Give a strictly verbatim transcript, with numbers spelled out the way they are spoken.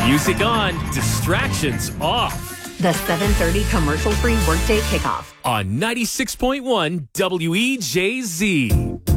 Music on, distractions off. The seven thirty commercial-free workday kickoff On ninety-six point one W E J Z.